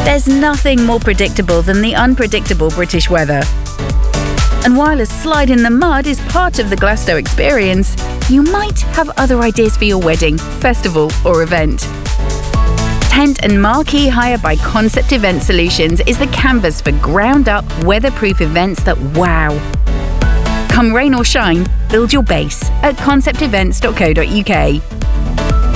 There's nothing more predictable than the unpredictable British weather. And while a slide in the mud is part of the Glasgow experience, you might have other ideas for your wedding, festival, or event. Tent and marquee hire by Concept Event Solutions is the canvas for ground-up, weatherproof events that wow. Come rain or shine, build your base at conceptevents.co.uk.